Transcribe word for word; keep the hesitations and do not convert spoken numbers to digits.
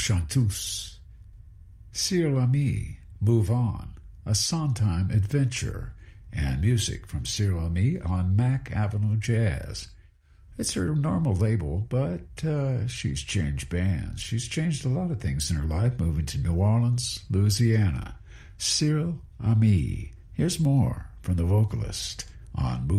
chanteuse. Cyril Ami, Move On, a Sondheim adventure, and music from Cyril Ami on Mack Avenue Jazz. It's her normal label, but uh, she's changed bands. She's changed a lot of things in her life, moving to New Orleans, Louisiana. Cyril Ami. Here's more from the vocalist on Move